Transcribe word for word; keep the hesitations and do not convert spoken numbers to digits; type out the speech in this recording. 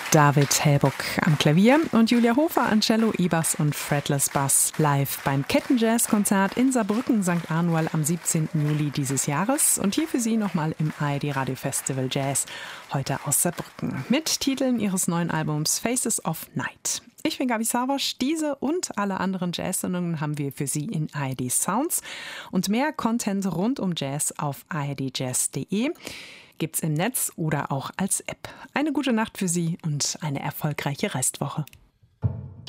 David Hellbock am Klavier und Julia Hofer an Cello, E-Bass und Fretless Bass. Live beim Ketten-Jazz-Konzert in Saarbrücken Sankt Anual am siebzehnten Juli dieses Jahres. Und hier für Sie nochmal im A R D-Radio Festival Jazz, heute aus Saarbrücken, mit Titeln ihres neuen Albums Faces of Night. Ich bin Gabi Savosch. Diese und alle anderen Jazz-Sendungen haben wir für Sie in A R D Sounds. Und mehr Content rund um Jazz auf a r d jazz punkt d e gibt's im Netz oder auch als App. Eine gute Nacht für Sie und eine erfolgreiche Restwoche.